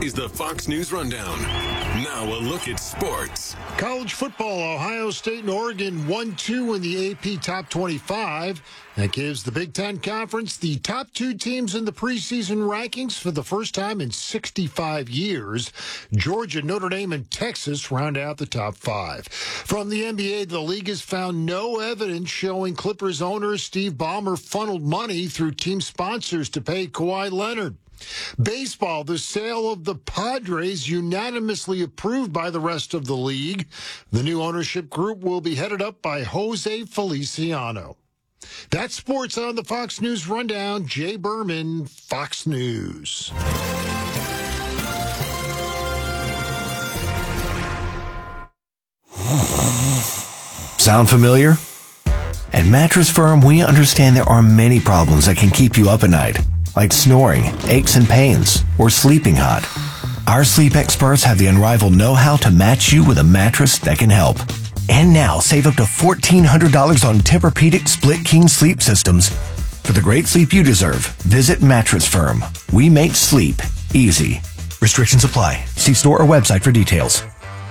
is the Fox News Rundown. Now a look at sports. College football, Ohio State and Oregon 1-2 in the AP Top 25. That gives the Big Ten Conference the top two teams in the preseason rankings for the first time in 65 years. Georgia, Notre Dame, and Texas round out the top five. From the NBA, the league has found no evidence showing Clippers owner Steve Ballmer funneled money through team sponsors to pay Kawhi Leonard. Baseball, the sale of the Padres unanimously approved by the rest of the league. The new ownership group will be headed up by Jose Feliciano. That's sports on the Fox News Rundown. Jay Berman, Fox News. Sound familiar? At Mattress Firm, we understand there are many problems that can keep you up at night, like snoring, aches and pains, or sleeping hot. Our sleep experts have the unrivaled know-how to match you with a mattress that can help. And now, save up to $1,400 on Tempur-Pedic Split King sleep systems. For the great sleep you deserve, visit Mattress Firm. We make sleep easy. Restrictions apply. See store or website for details.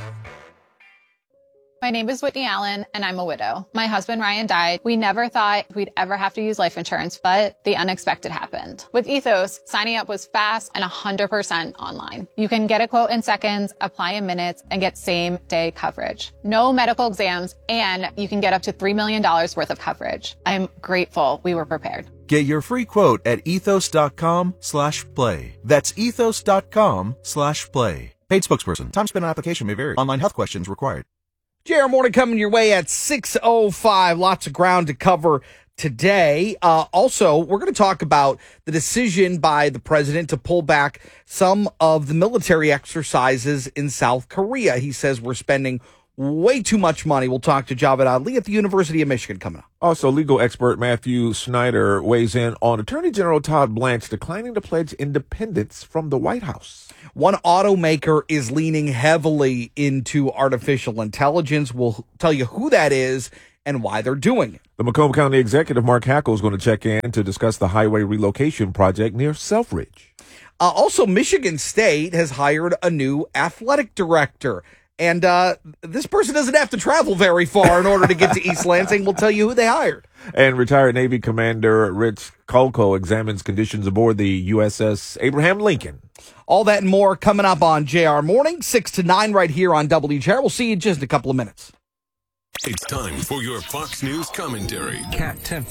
My name is Whitney Allen, and I'm a widow. My husband, Ryan, died. We never thought we'd ever have to use life insurance, but the unexpected happened. With Ethos, signing up was fast and 100% online. You can get a quote in seconds, apply in minutes, and get same-day coverage. No medical exams, and you can get up to $3 million worth of coverage. I'm grateful we were prepared. Get your free quote at ethos.com/play. That's ethos.com/play. Paid spokesperson. Time spent on application may vary. Online health questions required. JR Morning coming your way at 6:05. Lots of ground to cover today. Also, we're going to talk about the decision by the president to pull back some of the military exercises in South Korea. He says we're spending way too much money. We'll talk to Javed Adli at the University of Michigan coming up. Also, legal expert Matthew Snyder weighs in on Attorney General Todd Blanche declining to pledge independence from the White House. One automaker is leaning heavily into artificial intelligence. We'll tell you who that is and why they're doing it. The Macomb County Executive Mark Hackel is going to check in to discuss the highway relocation project near Selfridge. Also, Michigan State has hired a new athletic director. And this person doesn't have to travel very far in order to get to East Lansing. We'll tell you who they hired. And retired Navy Commander Rich Kolko examines conditions aboard the USS Abraham Lincoln. All that and more coming up on JR Morning, 6 to 9 right here on WJR. We'll see you in just a couple of minutes. It's time for your Fox News commentary. Cat 10.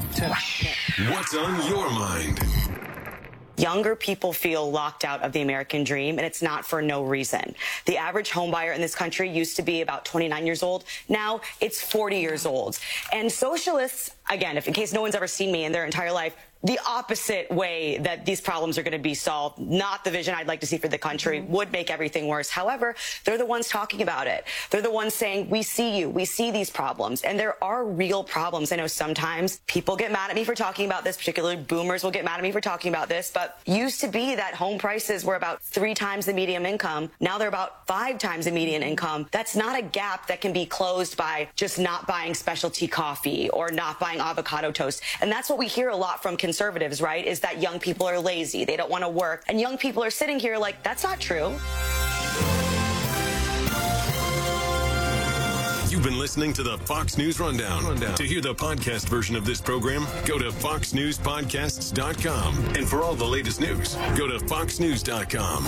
What's on your mind? Younger people feel locked out of the American dream, and it's not for no reason. The average homebuyer in this country used to be about 29 years old. Now it's 40 years old. And socialists, again, if in case no one's ever seen me in their entire life, the opposite way that these problems are going to be solved, not the vision I'd like to see for the country, would make everything worse. However, they're the ones talking about it. They're the ones saying, we see you, we see these problems, and there are real problems. I know sometimes people get mad at me for talking about this, particularly boomers will get mad at me for talking about this, but used to be that home prices were about 3 times the median income. Now they're about 5 times the median income. That's not a gap that can be closed by just not buying specialty coffee or not buying avocado toast. And that's what we hear a lot from conservatives, right, is that young people are lazy. They don't want to work. And young people are sitting here like, that's not true. You've been listening to the Fox News Rundown. To hear the podcast version of this program, go to foxnewspodcasts.com. And for all the latest news, go to foxnews.com.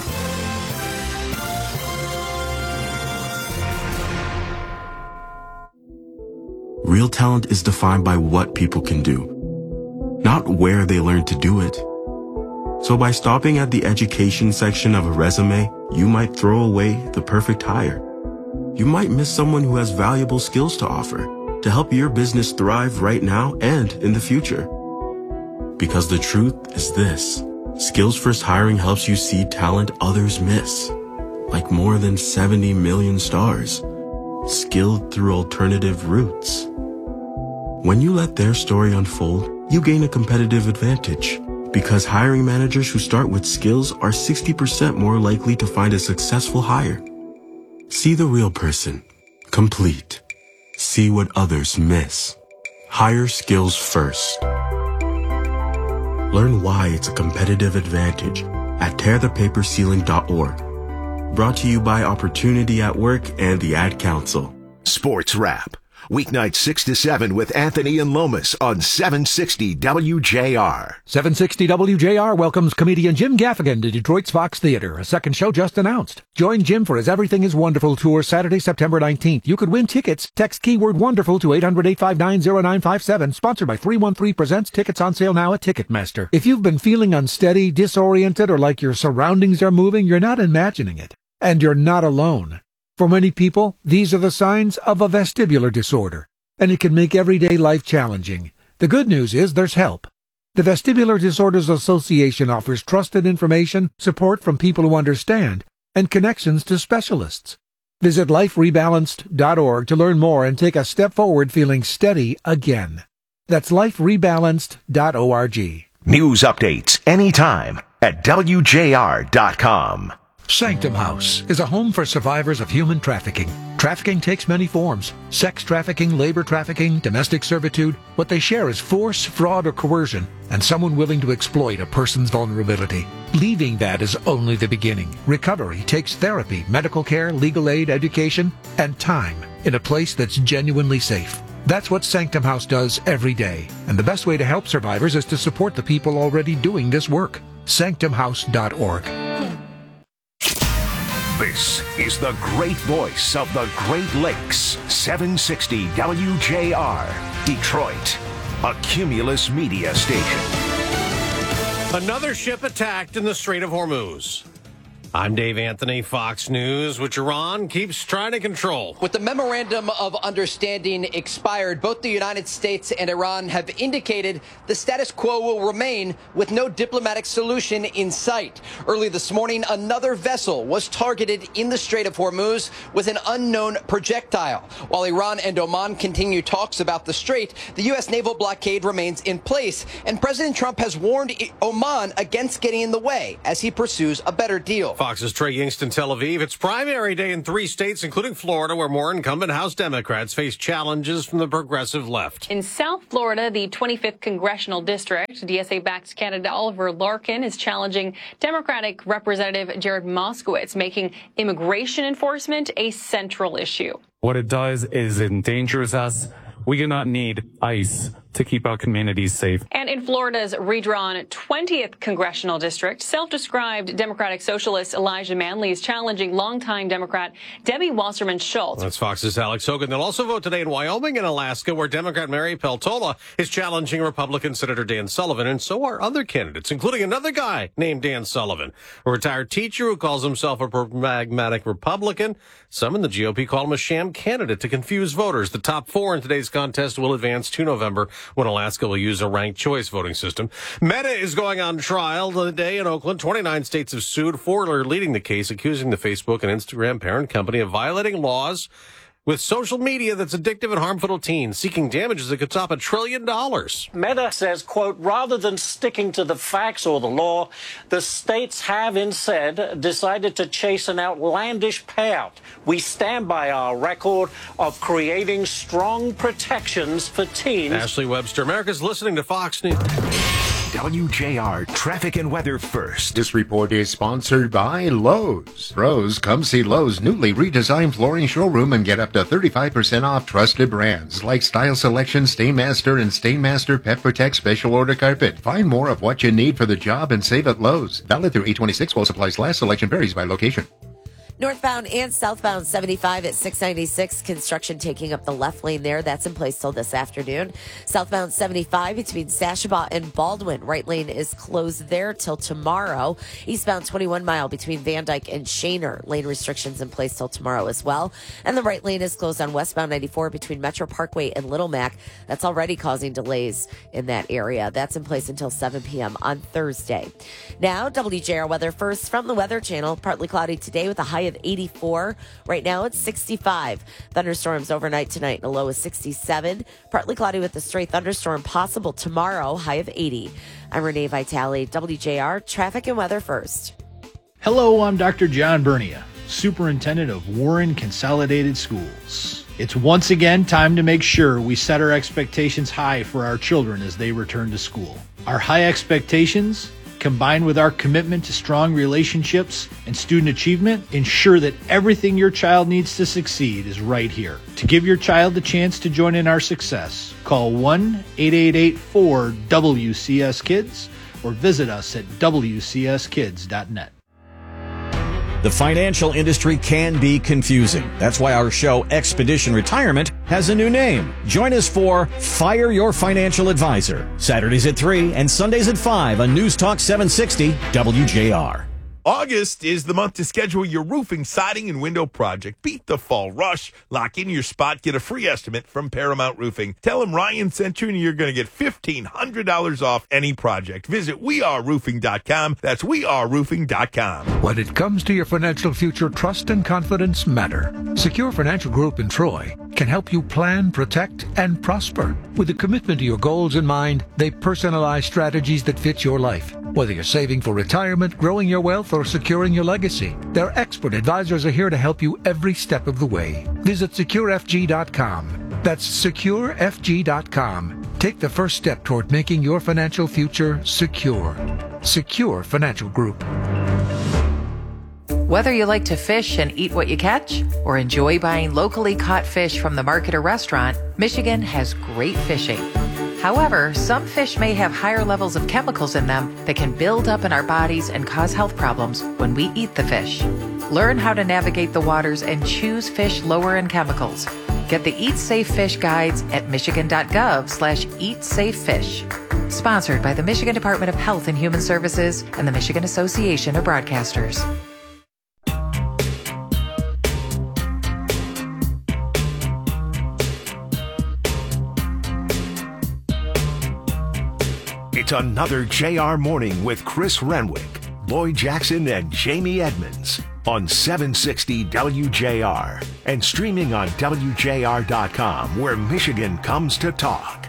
Real talent is defined by what people can do, not where they learn to do it. So by stopping at the education section of a resume, you might throw away the perfect hire. You might miss someone who has valuable skills to offer to help your business thrive right now and in the future. Because the truth is this: Skills First Hiring helps you see talent others miss, like more than 70 million stars, skilled through alternative routes. When you let their story unfold, you gain a competitive advantage, because hiring managers who start with skills are 60% more likely to find a successful hire. See the real person, complete. See what others miss. Hire skills first. Learn why it's a competitive advantage at tearthepaperceiling.org. Brought to you by Opportunity at Work and the Ad Council. Sports Wrap. Weeknight 6 to 7 with Anthony and Lomas on 760 WJR. 760 WJR welcomes comedian Jim Gaffigan to Detroit's Fox Theater. A second show just announced. Join Jim for his Everything is Wonderful tour Saturday, September 19th. You could win tickets. Text keyword wonderful to 800-859-0957. Sponsored by 313 Presents. Tickets on sale now at Ticketmaster. If you've been feeling unsteady, disoriented, or like your surroundings are moving, you're not imagining it. And you're not alone. For many people, these are the signs of a vestibular disorder, and it can make everyday life challenging. The good news is there's help. The Vestibular Disorders Association offers trusted information, support from people who understand, and connections to specialists. Visit liferebalanced.org to learn more and take a step forward feeling steady again. That's liferebalanced.org. News updates anytime at WJR.com. Sanctum House is a home for survivors of human trafficking. Trafficking takes many forms: sex trafficking, labor trafficking, domestic servitude. What they share is force, fraud, or coercion, and someone willing to exploit a person's vulnerability. Leaving that is only the beginning. Recovery takes therapy, medical care, legal aid, education, and time in a place that's genuinely safe. That's what Sanctum House does every day, and the best way to help survivors is to support the people already doing this work. sanctumhouse.org. This is the great voice of the Great Lakes, 760 WJR, Detroit, a Cumulus media station. Another ship attacked in the Strait of Hormuz. I'm Dave Anthony, Fox News, which Iran keeps trying to control. With the memorandum of understanding expired, both the United States and Iran have indicated the status quo will remain with no diplomatic solution in sight. Early this morning, another vessel was targeted in the Strait of Hormuz with an unknown projectile. While Iran and Oman continue talks about the strait, the U.S. naval blockade remains in place, and President Trump has warned Oman against getting in the way as he pursues a better deal. Fox's Trey Yingst, Tel Aviv. It's primary day in 3 states, including Florida, where more incumbent House Democrats face challenges from the progressive left. In South Florida, the 25th Congressional District, DSA-backed candidate Oliver Larkin is challenging Democratic Representative Jared Moskowitz, making immigration enforcement a central issue. What it does is it endangers us. We do not need ICE to keep our communities safe. And in Florida's redrawn 20th Congressional District, self-described Democratic Socialist Elijah Manley is challenging longtime Democrat Debbie Wasserman Schultz. That's Fox's Alex Hogan. They'll also vote today in Wyoming and Alaska, where Democrat Mary Peltola is challenging Republican Senator Dan Sullivan, and so are other candidates, including another guy named Dan Sullivan, a retired teacher who calls himself a pragmatic Republican. Some in the GOP call him a sham candidate to confuse voters. The top 4 in today's contest will advance to November, when Alaska will use a ranked choice voting system. Meta is going on trial today in Oakland. 29 states have sued. 4 are leading the case, accusing the Facebook and Instagram parent company of violating laws with social media that's addictive and harmful to teens, seeking damages that could top $1 trillion. Meta says, quote, rather than sticking to the facts or the law, the states have instead decided to chase an outlandish payout. We stand by our record of creating strong protections for teens. Ashley Webster, America's listening to Fox News. WJR Traffic and Weather First. This report is sponsored by Lowe's. Pros, come see Lowe's newly redesigned flooring showroom and get up to 35% off trusted brands like Style Selection, Stainmaster, and Stainmaster Pet Protect Special Order Carpet. Find more of what you need for the job and save at Lowe's. Valid through 8/26 while supplies last. Selection varies by location. Northbound and southbound 75 at 696. Construction taking up the left lane there. That's in place till this afternoon. Southbound 75 between Sashabaw and Baldwin. Right lane is closed there till tomorrow. Eastbound 21 mile between Van Dyke and Shaner. Lane restrictions in place till tomorrow as well. And the right lane is closed on westbound 94 between Metro Parkway and Little Mac. That's already causing delays in that area. That's in place until 7 p.m. on Thursday. Now, WJR weather first from the Weather Channel. Partly cloudy today with a high of 84. Right now it's 65. Thunderstorms overnight tonight and a low of 67. Partly cloudy with a stray thunderstorm possible tomorrow, high of 80. I'm Renee Vitale, WJR Traffic and Weather First. Hello, I'm Dr. John Bernia, Superintendent of Warren Consolidated Schools. It's once again time to make sure we set our expectations high for our children as they return to school. Our high expectations combined with our commitment to strong relationships and student achievement, ensure that everything your child needs to succeed is right here. To give your child the chance to join in our success, call 1-888-4-WCS-KIDS or visit us at WCSKids.net. The financial industry can be confusing. That's why our show, Expedition Retirement, has a new name. Join us for Fire Your Financial Advisor, Saturdays at 3 and Sundays at 5 on News Talk 760 WJR. August is the month to schedule your roofing, siding, and window project. Beat the fall rush. Lock in your spot. Get a free estimate from Paramount Roofing. Tell them Ryan sent you, and you're going to get $1,500 off any project. Visit weareroofing.com. That's weareroofing.com. When it comes to your financial future, trust and confidence matter. Secure Financial Group in Troy can help you plan, protect, and prosper. With a commitment to your goals in mind, they personalize strategies that fit your life. Whether you're saving for retirement, growing your wealth, or securing your legacy, their expert advisors are here to help you every step of the way. Visit securefg.com. That's securefg.com. Take the first step toward making your financial future secure. Secure Financial Group. Whether you like to fish and eat what you catch, or enjoy buying locally caught fish from the market or restaurant, Michigan has great fishing. However, some fish may have higher levels of chemicals in them that can build up in our bodies and cause health problems when we eat the fish. Learn how to navigate the waters and choose fish lower in chemicals. Get the Eat Safe Fish guides at michigan.gov/eatsafefish. Sponsored by the Michigan Department of Health and Human Services and the Michigan Association of Broadcasters. It's another JR Morning with Chris Renwick, Lloyd Jackson, and Jamie Edmonds on 760 WJR and streaming on WJR.com, where Michigan comes to talk.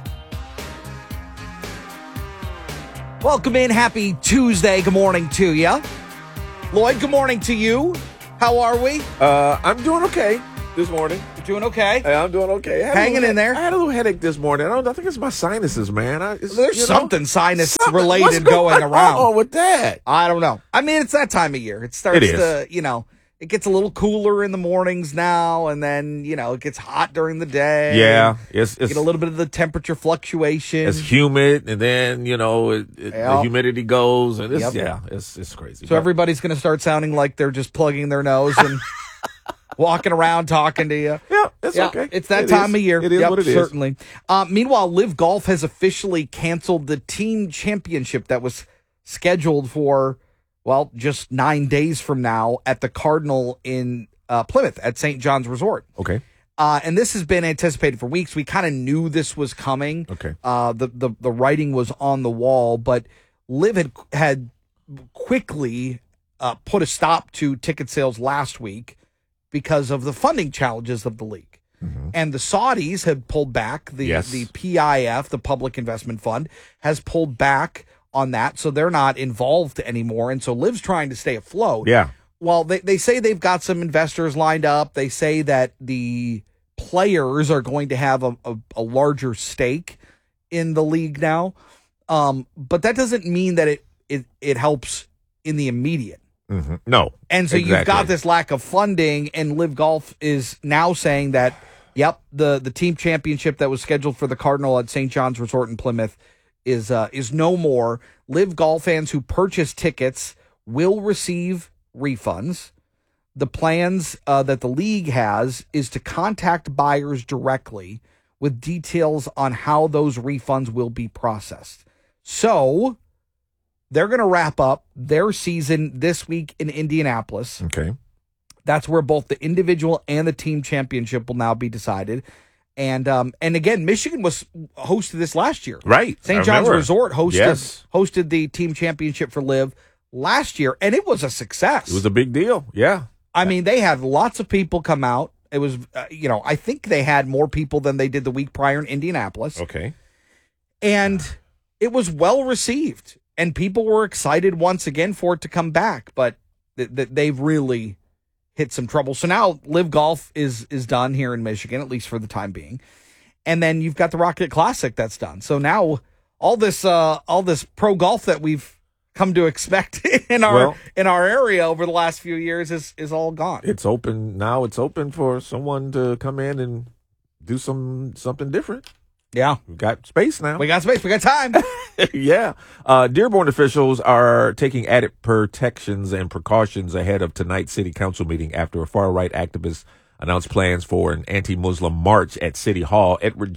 Welcome in. Happy Tuesday. Good morning to you. Lloyd, good morning to you. How are we? I'm doing okay this morning. You're doing okay? Hey, I'm doing okay. Hanging in there. I had a little headache this morning. I think it's my sinuses, man. There's something sinus-related going around. Oh, with that? I don't know. I mean, it's that time of year. It starts to, it gets a little cooler in the mornings now, and then, it gets hot during the day. Yeah. You get a little bit of the temperature fluctuation. It's humid, and then, the humidity goes, and it's crazy. So everybody's going to start sounding like they're just plugging their nose and walking around talking to you. Yeah, it's okay. It's that time of year. It is what it is. Certainly. Meanwhile, Live Golf has officially canceled the team championship that was scheduled for, just 9 days from now at the Cardinal in Plymouth at St. John's Resort. Okay. And this has been anticipated for weeks. We kind of knew this was coming. Okay. The writing was on the wall, but Live had quickly put a stop to ticket sales last week because of the funding challenges of the league. Mm-hmm. And the Saudis have pulled back. The PIF, the Public Investment Fund, has pulled back on that, so they're not involved anymore. And so Liv's trying to stay afloat. Yeah. Well, they say they've got some investors lined up. They say that the players are going to have a larger stake in the league now. But that doesn't mean that it helps in the immediate. Mm-hmm. No. And so you've got this lack of funding, and Live Golf is now saying that, the team championship that was scheduled for the Cardinal at St. John's Resort in Plymouth is no more. Live Golf fans who purchase tickets will receive refunds. The plans that the league has is to contact buyers directly with details on how those refunds will be processed. So they're going to wrap up their season this week in Indianapolis. Okay. That's where both the individual and the team championship will now be decided. And again, Michigan hosted this last year. Right. St. John's Resort hosted the team championship for Live last year, and it was a success. It was a big deal. Yeah. I mean, they had lots of people come out. It was, I think they had more people than they did the week prior in Indianapolis. Okay. And it was well received. And people were excited once again for it to come back, but they've really hit some trouble. So now Live Golf is done here in Michigan, at least for the time being. And then you've got the Rocket Classic that's done. So now all this pro golf that we've come to expect in our area over the last few years is all gone. It's open now. It's open for someone to come in and do something different. Yeah. We got space now. We got space. We got time. Yeah. Dearborn officials are taking added protections and precautions ahead of tonight's city council meeting after a far-right activist announced plans for an anti-Muslim march at City Hall. Edward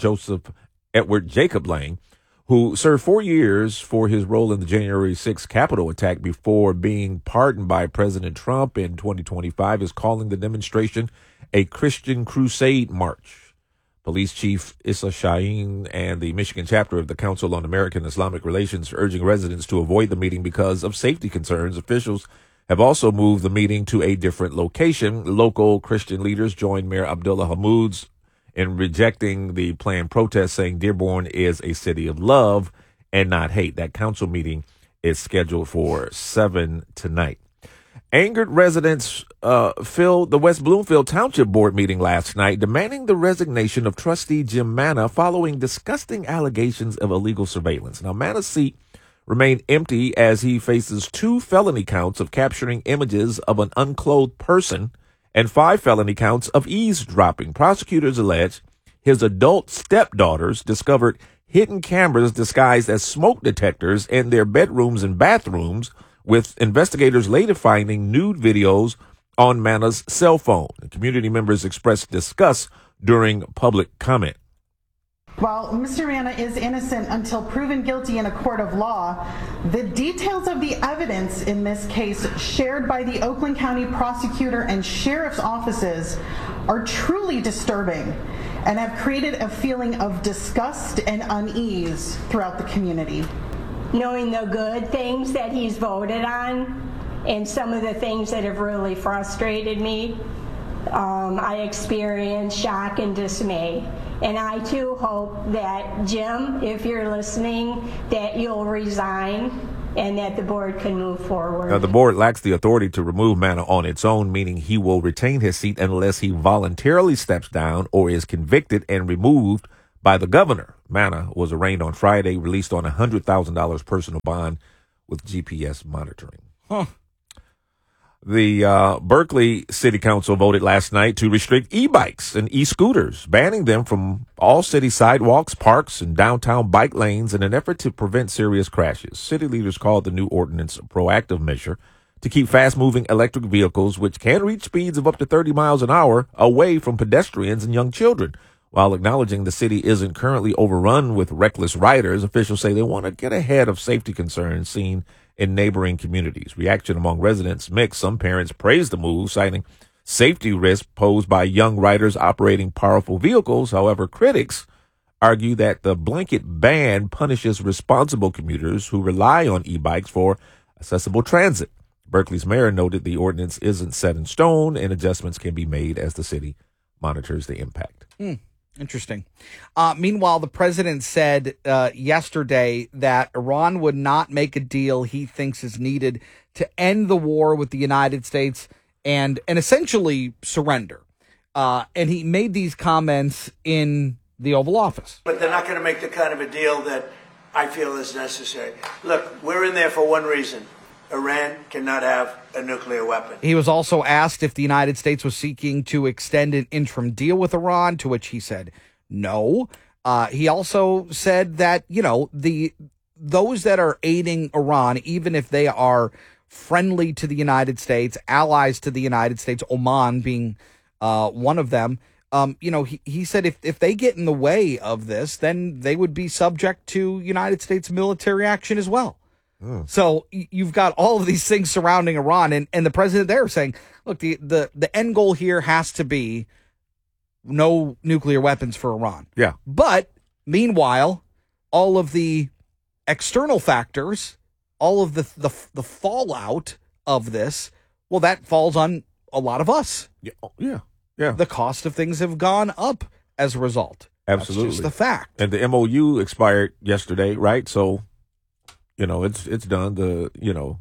Jacob Lang, who served 4 years for his role in the January 6th Capitol attack before being pardoned by President Trump in 2025, is calling the demonstration a Christian crusade march. Police Chief Issa Shaheen and the Michigan chapter of the Council on American Islamic Relations are urging residents to avoid the meeting because of safety concerns. Officials have also moved the meeting to a different location. Local Christian leaders joined Mayor Abdullah Hammoud's in rejecting the planned protest, saying Dearborn is a city of love and not hate. That council meeting is scheduled for 7 tonight. Angered residents filled the West Bloomfield Township Board meeting last night, demanding the resignation of trustee Jim Manna following disgusting allegations of illegal surveillance. Now, Manna's seat remained empty as he faces 2 felony counts of capturing images of an unclothed person and 5 felony counts of eavesdropping. Prosecutors allege his adult stepdaughters discovered hidden cameras disguised as smoke detectors in their bedrooms and bathrooms, with investigators later finding nude videos on Manna's cell phone. Community members expressed disgust during public comment. While Mr. Manna is innocent until proven guilty in a court of law, the details of the evidence in this case shared by the Oakland County prosecutor and sheriff's offices are truly disturbing and have created a feeling of disgust and unease throughout the community. Knowing the good things that he's voted on and some of the things that have really frustrated me, I experienced shock and dismay. And I too hope that, Jim, if you're listening, that you'll resign and that the board can move forward. Now, the board lacks the authority to remove Manna on its own, meaning he will retain his seat unless he voluntarily steps down or is convicted and removed by the governor. Manna was arraigned on Friday, released on a $100,000 personal bond with GPS monitoring. The Berkeley City Council voted last night to restrict e-bikes and e-scooters, banning them from all city sidewalks, parks, and downtown bike lanes in an effort to prevent serious crashes. City leaders called the new ordinance a proactive measure to keep fast-moving electric vehicles, which can reach speeds of up to 30 miles an hour, away from pedestrians and young children. While acknowledging the city isn't currently overrun with reckless riders, officials say they want to get ahead of safety concerns seen in neighboring communities. Reaction among residents mixed. Some parents praised the move, citing safety risks posed by young riders operating powerful vehicles. However, critics argue that the blanket ban punishes responsible commuters who rely on e-bikes for accessible transit. Berkeley's mayor noted the ordinance isn't set in stone and adjustments can be made as the city monitors the impact. Interesting. Meanwhile, the president said yesterday that Iran would not make a deal he thinks is needed to end the war with the United States and essentially surrender. And he made these comments in the Oval Office. But they're not going to make the kind of a deal that I feel is necessary. Look, we're in there for one reason. Iran cannot have a nuclear weapon. He was also asked if the United States was seeking to extend an interim deal with Iran, to which he said no. He also said that, those that are aiding Iran, even if they are friendly to the United States, allies to the United States, Oman being one of them, he said if they get in the way of this, then they would be subject to United States military action as well. So you've got all of these things surrounding Iran, and the president there saying, look, the end goal here has to be no nuclear weapons for Iran. Yeah. But meanwhile, all of the external factors, all of the fallout of this, well, that falls on a lot of us. Yeah. The cost of things have gone up as a result. Absolutely. That's just the fact. And the MOU expired yesterday, right? So, it's done.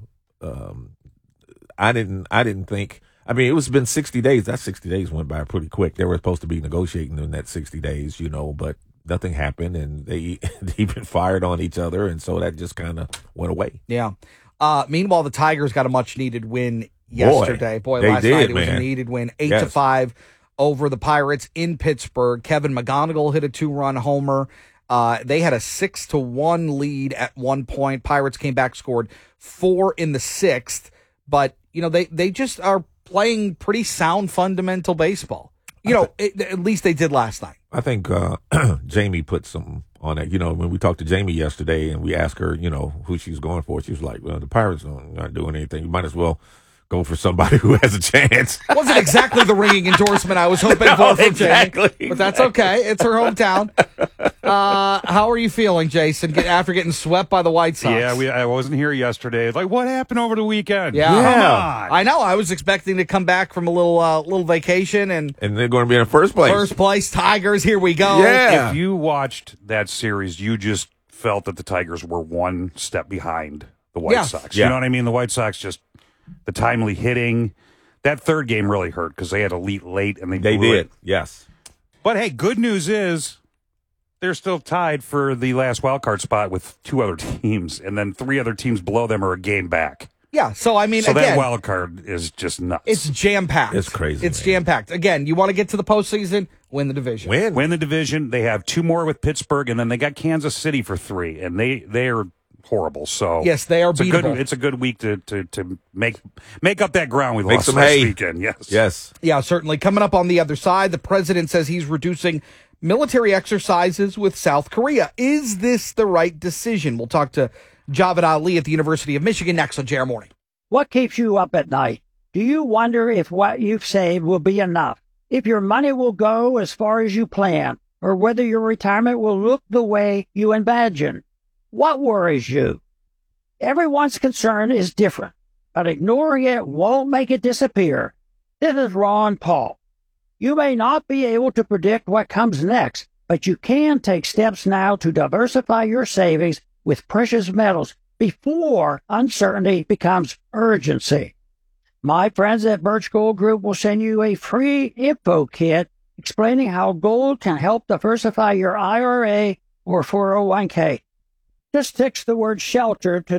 I didn't think, it's been 60 days. That 60 days went by pretty quick. They were supposed to be negotiating in that 60 days, but nothing happened and they even fired on each other. And so that just kind of went away. Yeah. Meanwhile, the Tigers got a much-needed win yesterday. Last night it was a needed win, 8-5 over the Pirates in Pittsburgh. Kevin McGonigal hit a 2-run homer. They had a 6-1 lead at one point. Pirates came back, scored 4 in the 6th. But, they just are playing pretty sound fundamental baseball. At least they did last night. I think Jamie put some on that. When we talked to Jamie yesterday and we asked her, who she's going for, she was like, well, the Pirates are not doing anything. You might as well go for somebody who has a chance. Wasn't exactly the ringing endorsement I was hoping for from Jamie, but that's okay. It's her hometown. How are you feeling, Jason, after getting swept by the White Sox? Yeah, I wasn't here yesterday. Like, what happened over the weekend? Yeah. Come on. I know. I was expecting to come back from a little vacation, and they're going to be in first place. First place, Tigers. Here we go. Yeah. If you watched that series, you just felt that the Tigers were one step behind the White Sox. You know what I mean? The White Sox just. The timely hitting. That third game really hurt because they had a lead late and they blew did. It. Yes. But hey, good news is they're still tied for the last wild card spot with 2 other teams, and then 3 other teams below them are a game back. Yeah, so again, that wild card is just nuts. It's jam-packed. It's crazy. It's jam-packed. Again, you want to get to the postseason, win the division. Win the division. They have 2 more with Pittsburgh, and then they got Kansas City for 3, and they are horrible. So yes, they are beatable. It's a good week to make up that ground we lost last weekend. Yes. Yeah, certainly. Coming up on the other side, the president says he's reducing military exercises with South Korea. Is this the right decision? We'll talk to Javed Ali at the University of Michigan next on JR Morning. What keeps you up at night? Do you wonder if what you've saved will be enough? If your money will go as far as you plan? Or whether your retirement will look the way you imagine? What worries you? Everyone's concern is different, but ignoring it won't make it disappear. This is Ron Paul. You may not be able to predict what comes next, but you can take steps now to diversify your savings with precious metals before uncertainty becomes urgency. My friends at Birch Gold Group will send you a free info kit explaining how gold can help diversify your IRA or 401k. Just text the word shelter to